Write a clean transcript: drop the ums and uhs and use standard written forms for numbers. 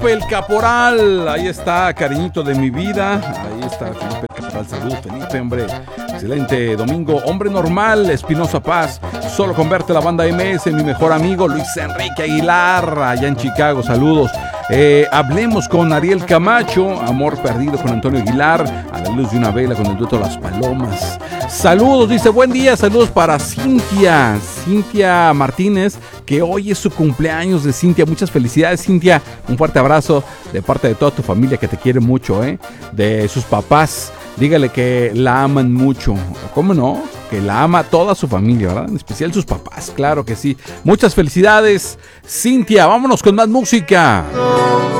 El Caporal, ahí está, cariñito de mi vida. Ahí está Felipe el Caporal, salud Felipe, hombre. Excelente domingo, hombre normal, Espinosa Paz. Solo converte la banda MS, mi mejor amigo Luis Enrique Aguilar, allá en Chicago, saludos. Hablemos con Ariel Camacho, Amor Perdido con Antonio Aguilar, A la luz de una vela con el dueto Las Palomas. Saludos, dice, buen día, saludos para Cintia Martínez, que hoy es su cumpleaños de Cintia. Muchas felicidades, Cintia, un fuerte abrazo de parte de toda tu familia que te quiere mucho, de sus papás. Dígale que la aman mucho, ¿cómo no? Que la ama toda su familia, ¿verdad? En especial sus papás, claro que sí. Muchas felicidades, Cintia. Vámonos con más música.